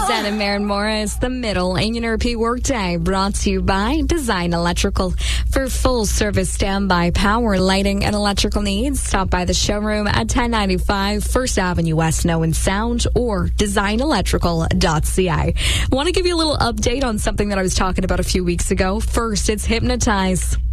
Zen and Maren Morris, the middle A&RP Workday, brought to you by Design Electrical. For full service standby power, lighting, and electrical needs, stop by the showroom at 1095 First Avenue West, Snow and Sound, or designelectrical.ca. Want to give you a little update on something that I was talking about a few weeks ago. First, it's Hypnotize.